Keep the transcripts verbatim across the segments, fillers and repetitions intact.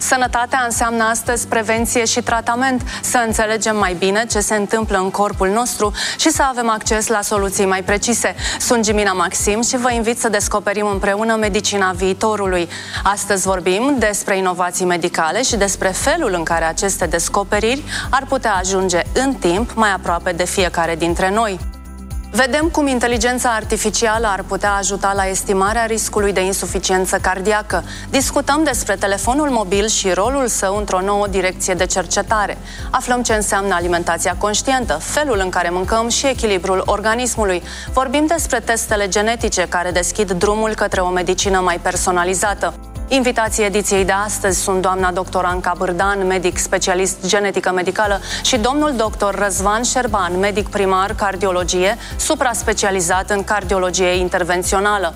Sănătatea înseamnă astăzi prevenție și tratament, să înțelegem mai bine ce se întâmplă în corpul nostru și să avem acces la soluții mai precise. Sunt Gimina Maxim și vă invit să descoperim împreună medicina viitorului. Astăzi vorbim despre inovații medicale și despre felul în care aceste descoperiri ar putea ajunge în timp mai aproape de fiecare dintre noi. Vedem cum inteligența artificială ar putea ajuta la estimarea riscului de insuficiență cardiacă. Discutăm despre telefonul mobil și rolul său într-o nouă direcție de cercetare. Aflăm ce înseamnă alimentația conștientă, felul în care mâncăm și echilibrul organismului. Vorbim despre testele genetice care deschid drumul către o medicină mai personalizată. Invitații ediției de astăzi sunt doamna doctor Anca Bârdan, medic specialist genetică medicală, și domnul doctor Răzvan Șerban, medic primar cardiologie, supra-specializat în cardiologie intervențională.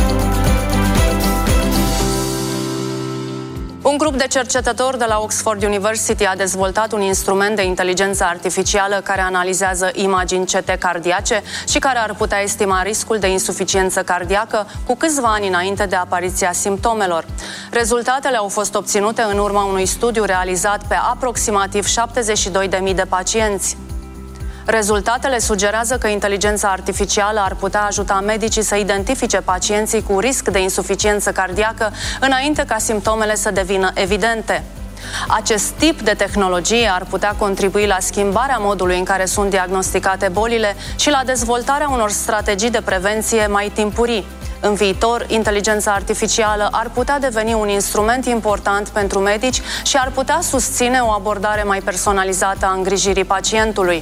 Un grup de cercetători de la Oxford University a dezvoltat un instrument de inteligență artificială care analizează imagini C T cardiace și care ar putea estima riscul de insuficiență cardiacă cu câțiva ani înainte de apariția simptomelor. Rezultatele au fost obținute în urma unui studiu realizat pe aproximativ șaptezeci și două de mii de pacienți. Rezultatele sugerează că inteligența artificială ar putea ajuta medicii să identifice pacienții cu risc de insuficiență cardiacă înainte ca simptomele să devină evidente. Acest tip de tehnologie ar putea contribui la schimbarea modului în care sunt diagnosticate bolile și la dezvoltarea unor strategii de prevenție mai timpurii. În viitor, inteligența artificială ar putea deveni un instrument important pentru medici și ar putea susține o abordare mai personalizată a îngrijirii pacientului.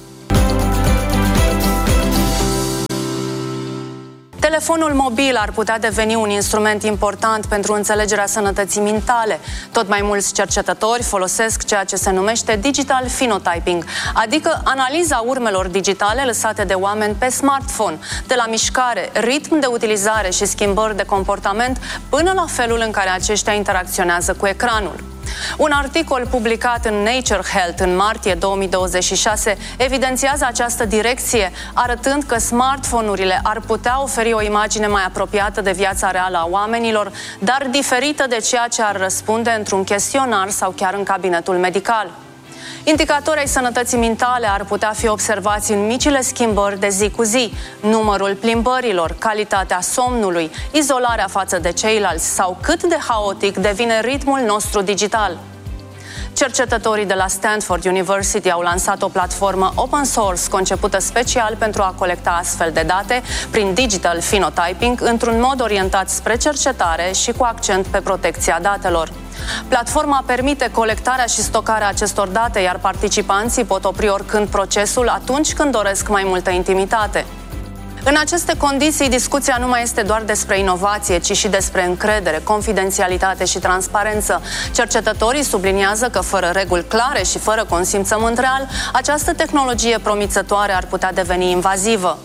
Telefonul mobil ar putea deveni un instrument important pentru înțelegerea sănătății mentale. Tot mai mulți cercetători folosesc ceea ce se numește digital phenotyping, adică analiza urmelor digitale lăsate de oameni pe smartphone, de la mișcare, ritm de utilizare și schimbări de comportament, până la felul în care aceștia interacționează cu ecranul. Un articol publicat în Nature Health în martie două mii douăzeci și șase evidențiază această direcție, arătând că smartphone-urile ar putea oferi o imagine mai apropiată de viața reală a oamenilor, dar diferită de ceea ce ar răspunde într-un chestionar sau chiar în cabinetul medical. Indicatorii ai sănătății mentale ar putea fi observați în micile schimbări de zi cu zi, numărul plimbărilor, calitatea somnului, izolarea față de ceilalți sau cât de haotic devine ritmul nostru digital. Cercetătorii de la Stanford University au lansat o platformă open source concepută special pentru a colecta astfel de date prin digital phenotyping într-un mod orientat spre cercetare și cu accent pe protecția datelor. Platforma permite colectarea și stocarea acestor date, iar participanții pot opri oricând procesul atunci când doresc mai multă intimitate. În aceste condiții, discuția nu mai este doar despre inovație, ci și despre încredere, confidențialitate și transparență. Cercetătorii subliniază că fără reguli clare și fără consimțământ real, această tehnologie promițătoare ar putea deveni invazivă.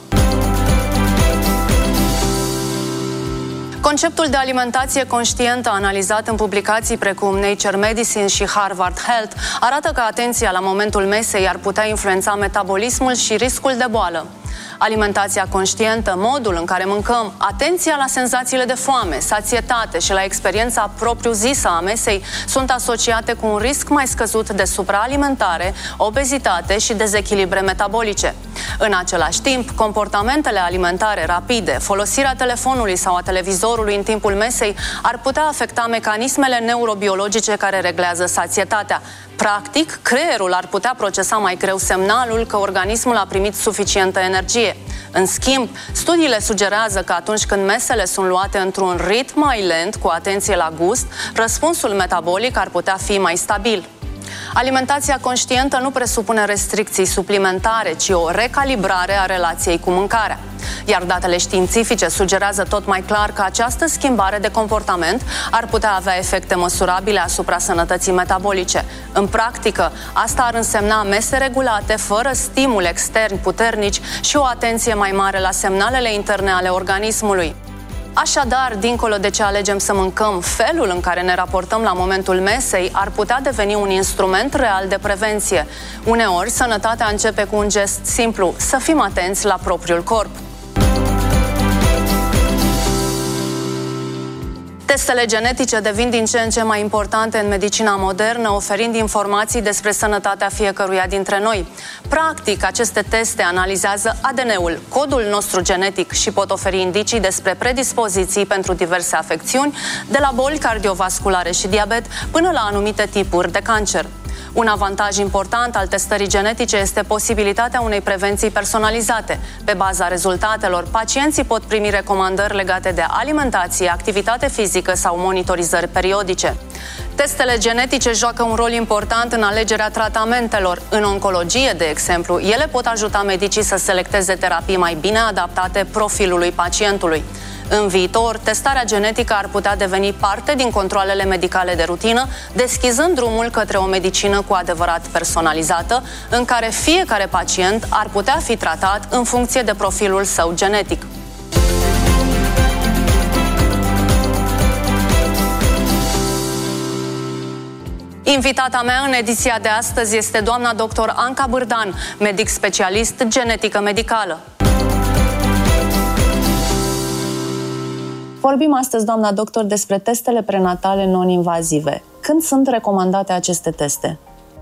Conceptul de alimentație conștientă analizat în publicații precum Nature Medicine și Harvard Health arată că atenția la momentul mesei ar putea influența metabolismul și riscul de boală. Alimentația conștientă, modul în care mâncăm, atenția la senzațiile de foame, sațietate și la experiența propriu-zisă a mesei sunt asociate cu un risc mai scăzut de supraalimentare, obezitate și dezechilibre metabolice. În același timp, comportamentele alimentare rapide, folosirea telefonului sau a televizorului în timpul mesei ar putea afecta mecanismele neurobiologice care reglează sațietatea. Practic, creierul ar putea procesa mai greu semnalul că organismul a primit suficientă energie. În schimb, studiile sugerează că atunci când mesele sunt luate într-un ritm mai lent, cu atenție la gust, răspunsul metabolic ar putea fi mai stabil. Alimentația conștientă nu presupune restricții suplimentare, ci o recalibrare a relației cu mâncarea. Iar datele științifice sugerează tot mai clar că această schimbare de comportament ar putea avea efecte măsurabile asupra sănătății metabolice. În practică, asta ar însemna mese regulate, fără stimuli externi puternici și o atenție mai mare la semnalele interne ale organismului. Așadar, dincolo de ce alegem să mâncăm, felul în care ne raportăm la momentul mesei ar putea deveni un instrument real de prevenție. Uneori, sănătatea începe cu un gest simplu, să fim atenți la propriul corp. Testele genetice devin din ce în ce mai importante în medicina modernă, oferind informații despre sănătatea fiecăruia dintre noi. Practic, aceste teste analizează A D N-ul, codul nostru genetic, și pot oferi indicii despre predispoziții pentru diverse afecțiuni, de la boli cardiovasculare și diabet până la anumite tipuri de cancer. Un avantaj important al testării genetice este posibilitatea unei prevenții personalizate. Pe baza rezultatelor, pacienții pot primi recomandări legate de alimentație, activitate fizică sau monitorizări periodice. Testele genetice joacă un rol important în alegerea tratamentelor. În oncologie, de exemplu, ele pot ajuta medicii să selecteze terapii mai bine adaptate profilului pacientului. În viitor, testarea genetică ar putea deveni parte din controalele medicale de rutină, deschizând drumul către o medicină cu adevărat personalizată, în care fiecare pacient ar putea fi tratat în funcție de profilul său genetic. Invitata mea în ediția de astăzi este doamna doctor Anca Bârdan, medic specialist genetică medicală. Vorbim astăzi, doamna doctor, despre testele prenatale non-invazive. Când sunt recomandate aceste teste?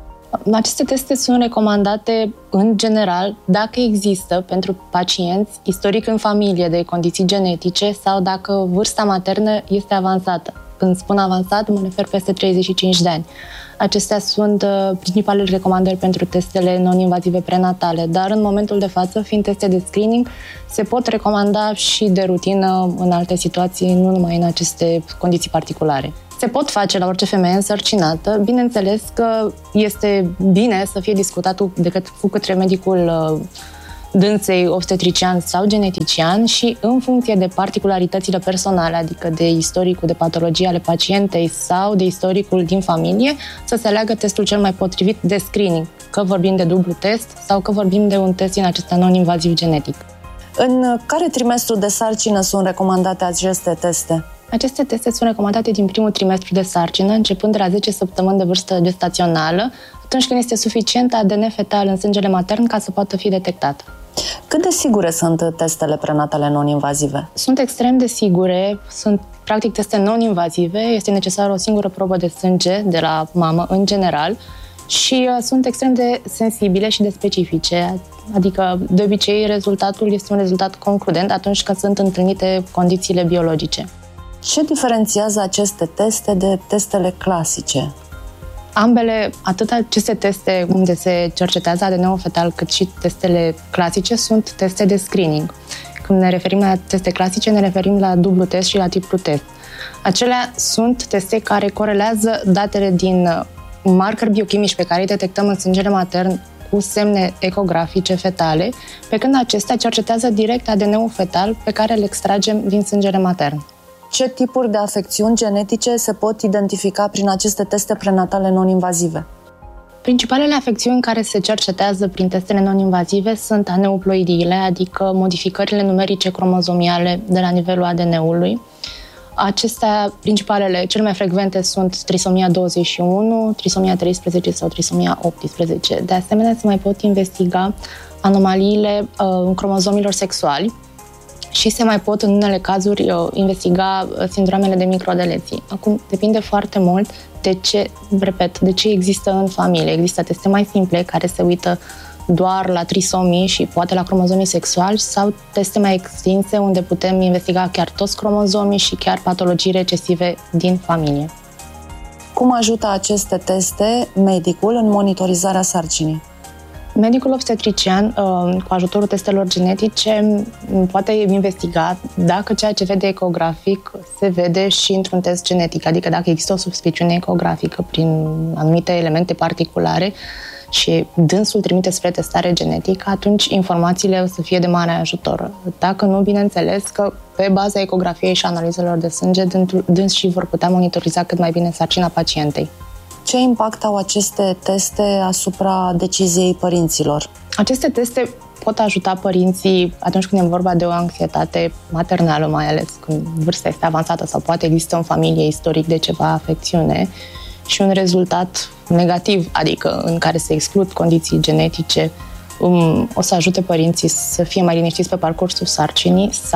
Aceste teste sunt recomandate în general dacă există pentru pacienți istoric în familie de condiții genetice sau dacă vârsta maternă este avansată. Când spun avansat, mă refer peste treizeci și cinci de ani. Acestea sunt uh, principalele recomandări pentru testele non-invazive prenatale, dar în momentul de față, fiind teste de screening, se pot recomanda și de rutină în alte situații, nu numai în aceste condiții particulare. Se pot face la orice femeie însărcinată, bineînțeles că este bine să fie discutat de către, cu către medicul uh, dânsei obstetrician sau genetician și în funcție de particularitățile personale, adică de istoricul de patologie ale pacientei sau de istoricul din familie, să se aleagă testul cel mai potrivit de screening, că vorbim de dublu test sau că vorbim de un test din acesta non-invaziv genetic. În care trimestru de sarcină sunt recomandate aceste teste? Aceste teste sunt recomandate din primul trimestru de sarcină, începând de la zece săptămâni de vârstă gestațională, atunci când este suficient A D N fetal în sângele matern ca să poată fi detectat. Cât de sigure sunt testele prenatale non-invazive? Sunt extrem de sigure, sunt practic teste non-invazive, este necesară o singură probă de sânge de la mamă în general și uh, sunt extrem de sensibile și de specifice, adică de obicei rezultatul este un rezultat concludent atunci când sunt întâlnite condițiile biologice. Ce diferențiază aceste teste de testele clasice? Ambele, atât aceste teste unde se cercetează A D N-ul fetal, cât și testele clasice, sunt teste de screening. Când ne referim la teste clasice, ne referim la dublu test și la triplu test. Acelea sunt teste care corelează datele din marcări biochimici pe care îi detectăm în sângele matern cu semne ecografice fetale, pe când acestea cercetează direct A D N-ul fetal pe care îl extragem din sângele matern. Ce tipuri de afecțiuni genetice se pot identifica prin aceste teste prenatale non-invazive? Principalele afecțiuni care se cercetează prin testele non-invazive sunt aneuploidiile, adică modificările numerice cromozomiale de la nivelul A D N-ului. Acestea, principalele, cele mai frecvente sunt trisomia douăzeci și unu, trisomia treisprezece sau trisomia optsprezece. De asemenea, se mai pot investiga anomaliile uh, cromozomilor sexuali, și se mai pot, în unele cazuri, investiga sindromele de microdeleții. Acum, depinde foarte mult de ce, repet, de ce există în familie. Există teste mai simple care se uită doar la trisomii și poate la cromozomii sexuali sau teste mai extinse unde putem investiga chiar toți cromozomii și chiar patologii recesive din familie. Cum ajută aceste teste medicul în monitorizarea sarcinii? Medicul obstetrician, cu ajutorul testelor genetice, poate investiga dacă ceea ce vede ecografic se vede și într-un test genetic, adică dacă există o suspiciune ecografică prin anumite elemente particulare și dânsul trimite spre testare genetică, atunci informațiile o să fie de mare ajutor. Dacă nu, bineînțeles că pe baza ecografiei și analizelor de sânge, dânsii vor putea monitoriza cât mai bine sarcina pacientei. Ce impact au aceste teste asupra deciziei părinților? Aceste teste pot ajuta părinții atunci când e vorba de o anxietate maternală, mai ales când vârsta este avansată sau poate există în familie istoric de ceva afecțiune și un rezultat negativ, adică în care se exclud condiții genetice, um, o să ajute părinții să fie mai liniștiți pe parcursul sarcinii sau,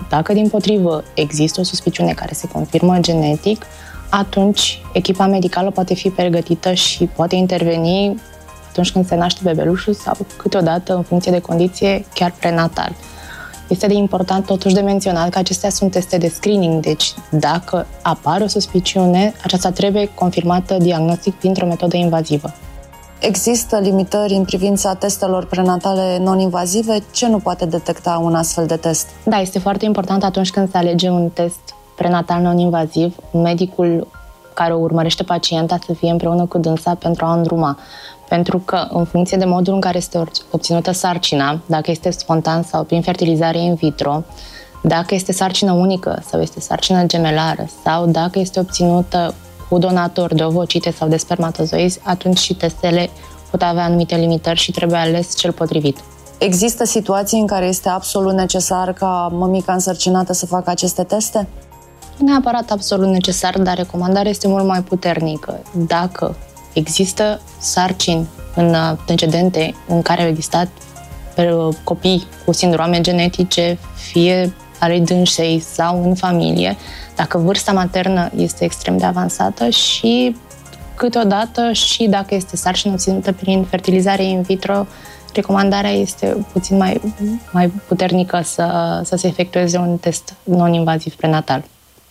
Dacă dimpotrivă există o suspiciune care se confirmă genetic, atunci echipa medicală poate fi pregătită și poate interveni atunci când se naște bebelușul sau câteodată, în funcție de condiție, chiar prenatal. Este de important totuși de menționat că acestea sunt teste de screening, deci dacă apare o suspiciune, aceasta trebuie confirmată diagnostic printr-o metodă invazivă. Există limitări în privința testelor prenatale non-invazive? Ce nu poate detecta un astfel de test? Da, este foarte important atunci când se alege un test prenatal non-invaziv, medicul care o urmărește pacienta să fie împreună cu dânsa pentru a îndruma. Pentru că, în funcție de modul în care este obținută sarcina, dacă este spontan sau prin fertilizare in vitro, dacă este sarcină unică sau este sarcină gemelară sau dacă este obținută cu donator de ovocite sau de spermatozoizi, atunci și testele pot avea anumite limitări și trebuie ales cel potrivit. Există situații în care este absolut necesar ca mămica însărcinată să facă aceste teste? Nu neapărat absolut necesar, dar recomandarea este mult mai puternică. Dacă există sarcini în antecedente în care au existat copii cu sindrome genetice, fie ale dânsei sau în familie, dacă vârsta maternă este extrem de avansată și câteodată și dacă este sarcină obținută prin fertilizare in vitro, recomandarea este puțin mai, mai puternică să, să se efectueze un test non-invaziv prenatal.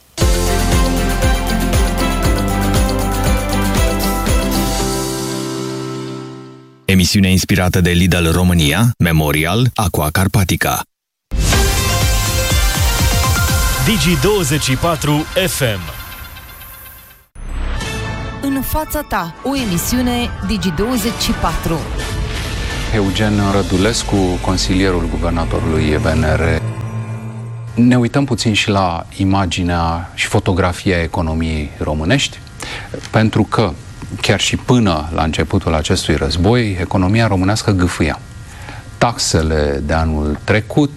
Emisiune inspirată de Lidl România, Memorial, Aqua Carpatica. Digi douăzeci și patru F M. În fața ta, o emisiune Digi douăzeci și patru. Eugen Rădulescu, consilierul guvernatorului E B N R. Ne uităm puțin și la imaginea și fotografia economiei românești, pentru că chiar și până la începutul acestui război, economia românească gâfâia. Taxele de anul trecut,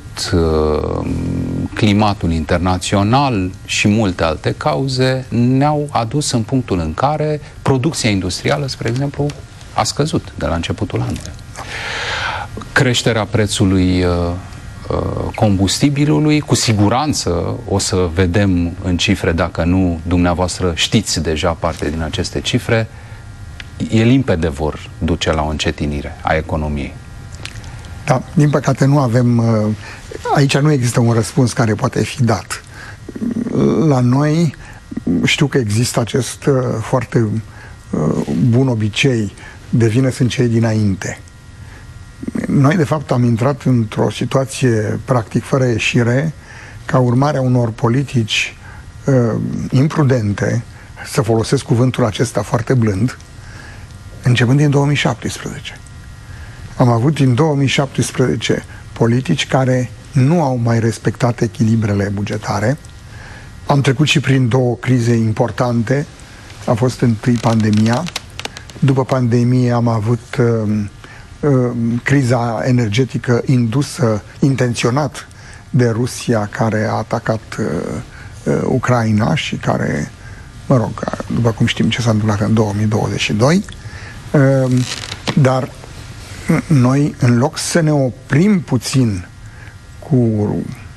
climatul internațional și multe alte cauze ne-au adus în punctul în care producția industrială, spre exemplu, a scăzut de la începutul anului. Creșterea prețului combustibilului, cu siguranță o să vedem în cifre, dacă nu dumneavoastră știți deja parte din aceste cifre, e limpede vor duce la o încetinire a economiei. Da, din păcate nu avem, aici nu există un răspuns care poate fi dat. La noi știu că există acest foarte bun obicei de vină sunt cei dinainte. Noi, de fapt, am intrat într-o situație practic fără ieșire ca urmare a unor politici uh, imprudente, să folosesc cuvântul acesta foarte blând, începând din două mii șaptesprezece. Am avut din două mii șaptesprezece politici care nu au mai respectat echilibrele bugetare. Am trecut și prin două crize importante. A fost întâi pandemia. După pandemie am avut uh, uh, criza energetică indusă intenționat de Rusia, care a atacat uh, uh, Ucraina și care, mă rog, după cum știm ce s-a întâmplat în două mii douăzeci și doi. Uh, dar noi, în loc să ne oprim puțin cu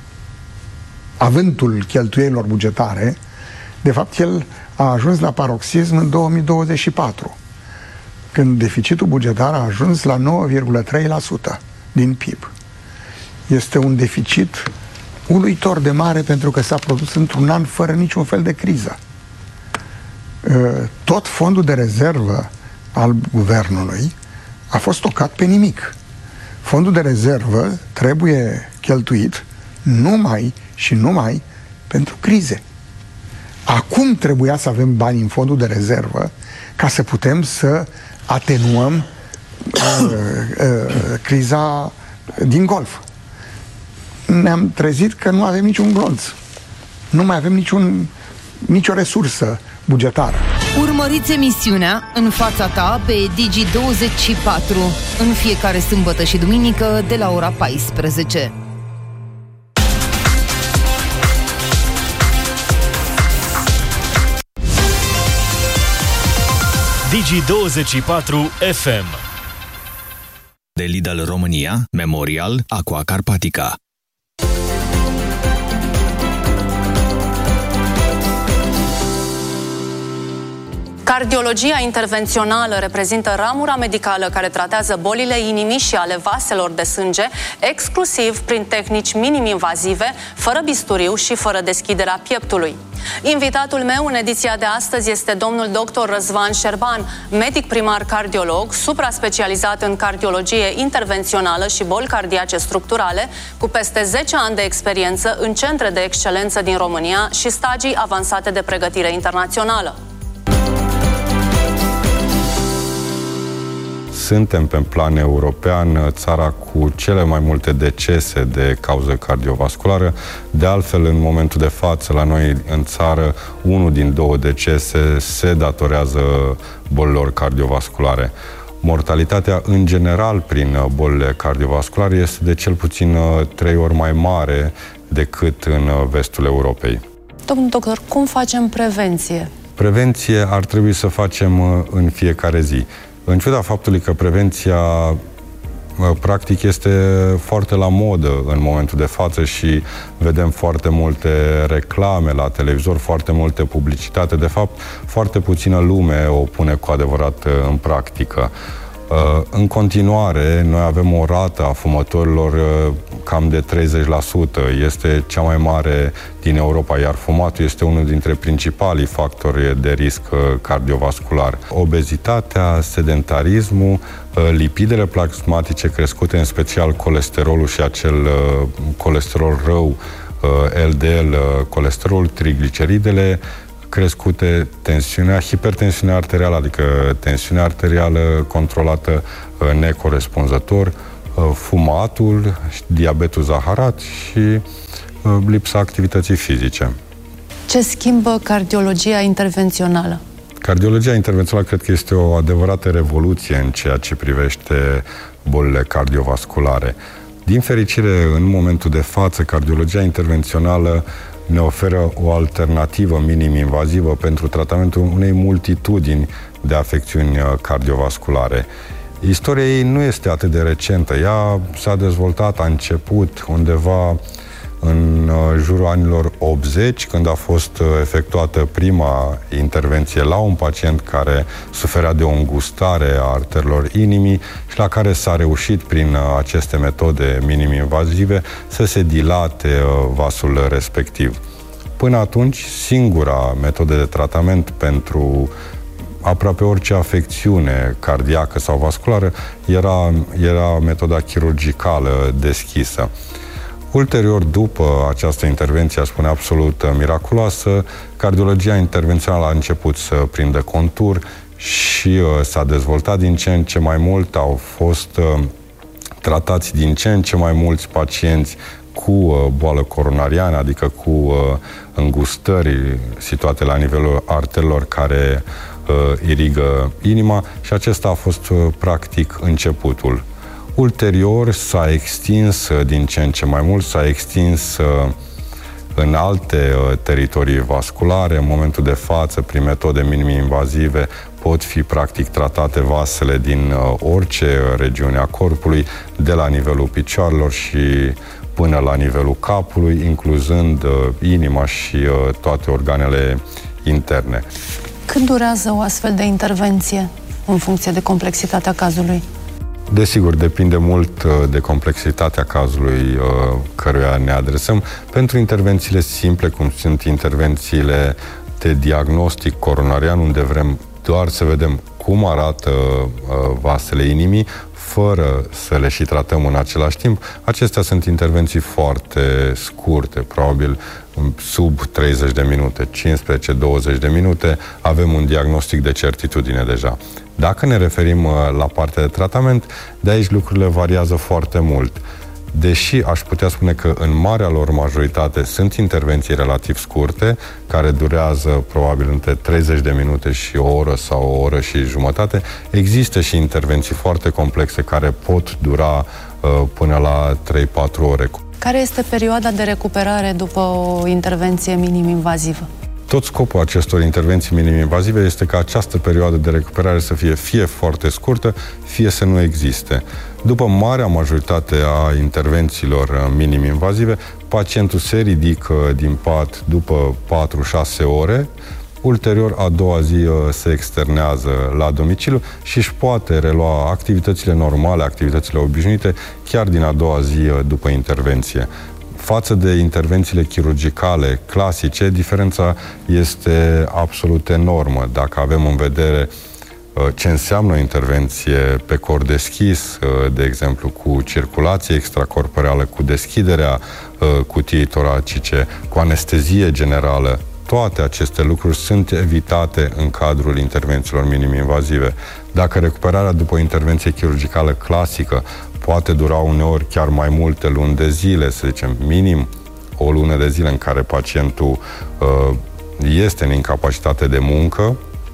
avântul cheltuielilor bugetare, de fapt el a ajuns la paroxism în două mii douăzeci și patru, când deficitul bugetar a ajuns la nouă virgulă trei la sută din P I B. Este un deficit uluitor de mare pentru că s-a produs într-un an fără niciun fel de criză. Tot fondul de rezervă al guvernului a fost tocat pe nimic. Fondul de rezervă trebuie cheltuit numai și numai pentru crize. Acum trebuia să avem bani în fondul de rezervă ca să putem să atenuăm uh, uh, criza din Golf. Ne-am trezit că nu avem niciun glonț. Nu mai avem niciun, nicio resursă bugetară. Urmăriți emisiunea În fața ta pe Digi douăzeci și patru în fiecare sâmbătă și duminică de la ora paisprezece. Digi douăzeci și patru F M. De Lidl România, Memorial, Aqua Carpatica. Cardiologia intervențională reprezintă ramura medicală care tratează bolile inimii și ale vaselor de sânge, exclusiv prin tehnici minim-invazive, fără bisturiu și fără deschiderea pieptului. Invitatul meu în ediția de astăzi este domnul doctor Răzvan Șerban, medic primar cardiolog, supra-specializat în cardiologie intervențională și boli cardiace structurale, cu peste zece ani de experiență în centre de excelență din România și stagii avansate de pregătire internațională. Suntem pe plan european țara cu cele mai multe decese de cauză cardiovasculară. De altfel, în momentul de față, la noi în țară, unul din două decese se datorează bolilor cardiovasculare. Mortalitatea, în general, prin bolile cardiovasculare este de cel puțin trei ori mai mare decât în vestul Europei. Domnul doctor, cum facem prevenție? Prevenție ar trebui să facem în fiecare zi. În ciuda faptului că prevenția practic este foarte la modă în momentul de față și vedem foarte multe reclame la televizor, foarte multe publicitate, de fapt, foarte puțină lume o pune cu adevărat în practică. În continuare, noi avem o rată a fumătorilor cam de treizeci la sută. Este cea mai mare din Europa, iar fumatul este unul dintre principalii factori de risc cardiovascular. Obezitatea, sedentarismul, lipidele plasmatice crescute, în special colesterolul și acel colesterol rău, L D L, colesterol, trigliceridele crescute, tensiunea, hipertensiunea arterială, adică tensiunea arterială controlată necorespunzător, fumatul, diabetul zaharat și lipsa activității fizice. Ce schimbă cardiologia intervențională? Cardiologia intervențională cred că este o adevărată revoluție în ceea ce privește bolile cardiovasculare. Din fericire, în momentul de față, cardiologia intervențională ne oferă o alternativă minim-invazivă pentru tratamentul unei multitudini de afecțiuni cardiovasculare. Istoria ei nu este atât de recentă. Ea s-a dezvoltat, a început undeva în jurul anilor optzeci, când a fost efectuată prima intervenție la un pacient care suferea de o îngustare a arterelor inimii și la care s-a reușit prin aceste metode minim-invazive să se dilate vasul respectiv. Până atunci, singura metodă de tratament pentru aproape orice afecțiune cardiacă sau vasculară era, era metoda chirurgicală deschisă. Ulterior, după această intervenție, aș spune absolut miraculoasă, cardiologia intervențională a început să prindă contur și uh, s-a dezvoltat din ce în ce mai mult, au fost uh, tratați din ce în ce mai mulți pacienți cu uh, boală coronariană, adică cu uh, îngustări situate la nivelul arterelor care uh, irigă inima, și acesta a fost uh, practic începutul. Ulterior s-a extins din ce în ce mai mult, s-a extins în alte teritorii vasculare. În momentul de față, prin metode minim-invazive, pot fi practic tratate vasele din orice regiune a corpului, de la nivelul picioarelor și până la nivelul capului, incluzând inima și toate organele interne. Cât durează o astfel de intervenție în funcție de complexitatea cazului? Desigur, depinde mult de complexitatea cazului căruia ne adresăm. Pentru intervențiile simple, cum sunt intervențiile de diagnostic coronarian, unde vrem doar să vedem cum arată vasele inimii, fără să le și tratăm în același timp, acestea sunt intervenții foarte scurte, probabil sub treizeci de minute, cincisprezece douăzeci de minute, avem un diagnostic de certitudine deja. Dacă ne referim la partea de tratament, de aici lucrurile variază foarte mult. Deși aș putea spune că în marea lor majoritate sunt intervenții relativ scurte, care durează probabil între treizeci de minute și o oră sau o oră și jumătate, există și intervenții foarte complexe care pot dura uh, până la trei patru ore. Care este perioada de recuperare după o intervenție minim-invazivă? Tot scopul acestor intervenții minim-invazive este ca această perioadă de recuperare să fie fie foarte scurtă, fie să nu existe. După marea majoritate a intervențiilor minim-invazive, pacientul se ridică din pat după patru șase ore, ulterior, a doua zi se externează la domiciliu și își poate relua activitățile normale, activitățile obișnuite, chiar din a doua zi după intervenție. Față de intervențiile chirurgicale clasice, diferența este absolut enormă. Dacă avem în vedere ce înseamnă o intervenție pe cor deschis, de exemplu cu circulație extracorporeală, cu deschiderea cutiei toracice, cu anestezie generală, toate aceste lucruri sunt evitate în cadrul intervențiilor minim-invazive. Dacă recuperarea după o intervenție chirurgicală clasică poate dura uneori chiar mai multe luni de zile, să zicem minim o lună de zile în care pacientul uh, este în incapacitate de muncă,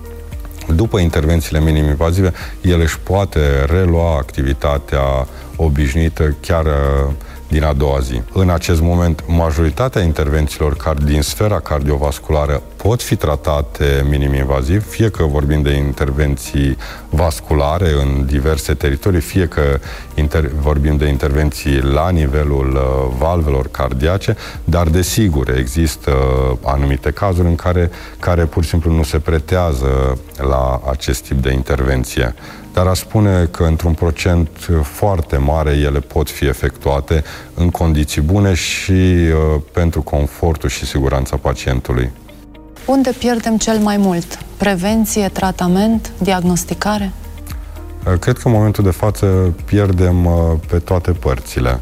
după intervențiile minim-invazive, el își poate relua activitatea obișnuită chiar uh, din a doua zi. În acest moment, majoritatea intervențiilor din sfera cardiovasculară pot fi tratate minim-invaziv, fie că vorbim de intervenții vasculare în diverse teritorii, fie că inter- vorbim de intervenții la nivelul uh, valvelor cardiace, dar desigur există uh, anumite cazuri în care, care pur și simplu nu se pretează la acest tip de intervenție. Dar aș spune că într-un procent foarte mare ele pot fi efectuate în condiții bune și uh, pentru confortul și siguranța pacientului. Unde pierdem cel mai mult? Prevenție, tratament, diagnosticare? Uh, cred că în momentul de față pierdem uh, pe toate părțile.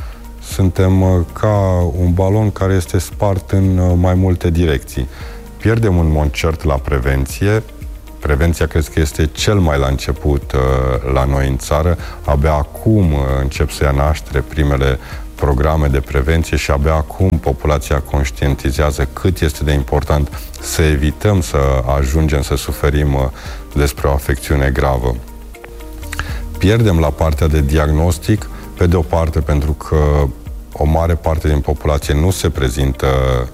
Suntem uh, ca un balon care este spart în uh, mai multe direcții. Pierdem un mod cert la prevenție. Prevenția cred că este cel mai la început uh, la noi în țară. Abia acum uh, încep să ia naștere primele programe de prevenție și abia acum populația conștientizează cât este de important să evităm să ajungem să suferim uh, despre o afecțiune gravă. Pierdem la partea de diagnostic, pe de o parte pentru că o mare parte din populație nu se prezintă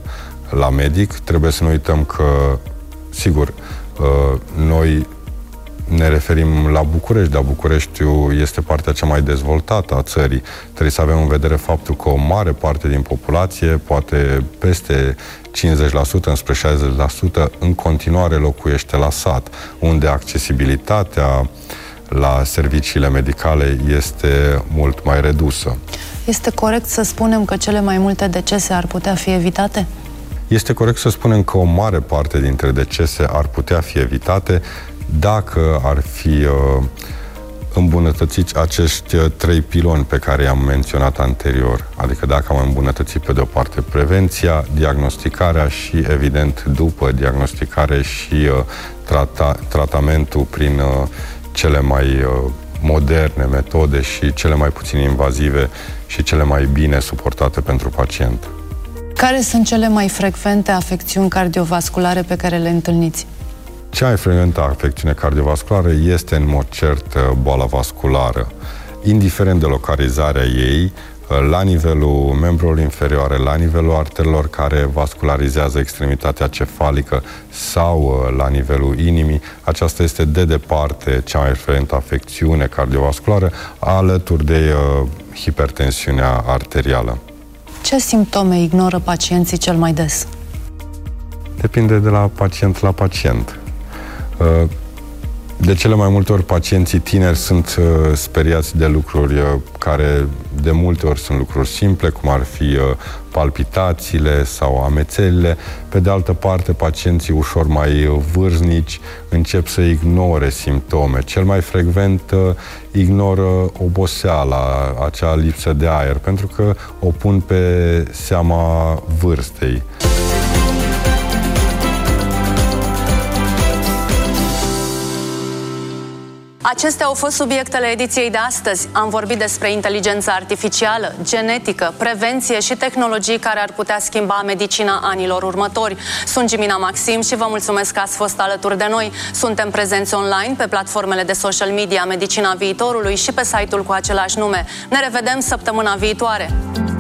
la medic. Trebuie să nu uităm că, sigur, noi ne referim la București, dar Bucureștiul este partea cea mai dezvoltată a țării. Trebuie să avem în vedere faptul că o mare parte din populație, poate peste cincizeci la sută, înspre șaizeci la sută, în continuare locuiește la sat, unde accesibilitatea la serviciile medicale este mult mai redusă. Este corect să spunem că cele mai multe decese ar putea fi evitate? Este corect să spunem că o mare parte dintre decese ar putea fi evitate dacă ar fi uh, îmbunătățiți acești uh, trei piloni pe care i-am menționat anterior. Adică dacă am îmbunătățit pe de o parte prevenția, diagnosticarea și, evident, după diagnosticare și uh, trata, tratamentul prin uh, cele mai uh, moderne metode și cele mai puțin invazive și cele mai bine suportate pentru pacient. Care sunt cele mai frecvente afecțiuni cardiovasculare pe care le întâlniți? Cea mai frecventă afecțiune cardiovasculară este în mod cert boala vasculară. Indiferent de localizarea ei, la nivelul membrilor inferioare, la nivelul arterelor care vascularizează extremitatea cefalică sau la nivelul inimii, aceasta este de departe cea mai frecventă afecțiune cardiovasculară, alături de uh, hipertensiunea arterială. Ce simptome ignoră pacienții cel mai des? Depinde de la pacient la pacient. De cele mai multe ori, pacienții tineri sunt speriați de lucruri care de multe ori sunt lucruri simple, cum ar fi palpitațiile sau amețelile. Pe de altă parte, pacienții ușor mai vârstnici încep să ignore simptome. Cel mai frecvent ignoră oboseala, acea lipsă de aer, pentru că o pun pe seama vârstei. Acestea au fost subiectele ediției de astăzi. Am vorbit despre inteligența artificială, genetică, prevenție și tehnologii care ar putea schimba medicina anilor următori. Sunt Jimina Maxim și vă mulțumesc că ați fost alături de noi. Suntem prezenți online pe platformele de social media Medicina Viitorului și pe site-ul cu același nume. Ne revedem săptămâna viitoare!